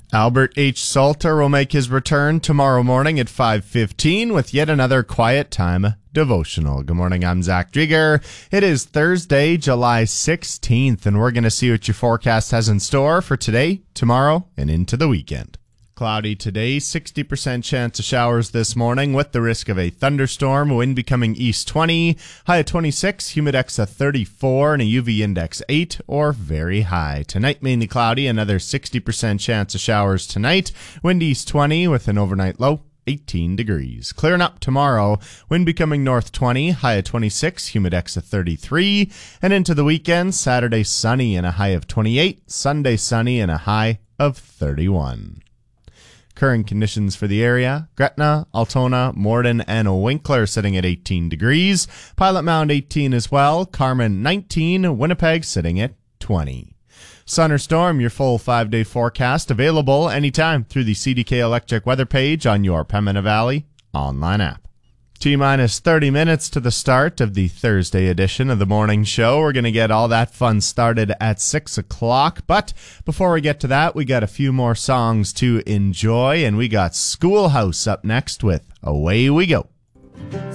Albert H. Salter will make his return tomorrow morning at 5:15 with yet another Quiet Time devotional. Good morning, I'm Zach Drieger. It is Thursday, July 16th, and we're going to see what your forecast has in store for today, tomorrow, and into the weekend. Cloudy today, 60% chance of showers this morning with the risk of a thunderstorm, wind becoming east 20, high of 26, humidex of 34, and a UV index 8 or very high. Tonight, mainly cloudy, another 60% chance of showers tonight, wind east 20 with an overnight low 18 degrees. Clearing up tomorrow, wind becoming north 20, high of 26, humidex of 33, and into the weekend, Saturday sunny and a high of 28, Sunday sunny and a high of 31. Current conditions for the area: Gretna, Altona, Morden, and Winkler sitting at 18 degrees. Pilot Mound 18 as well. Carmen 19. Winnipeg sitting at 20. Sun or storm, your full 5-day forecast available anytime through the CDK Electric weather page on your Pembina Valley online app. T-minus 30 minutes to the start of the Thursday edition of the morning show. We're going to get all that fun started at 6 o'clock. But before we get to that, we got a few more songs to enjoy. And we got Schoolhouse up next with Away We Go.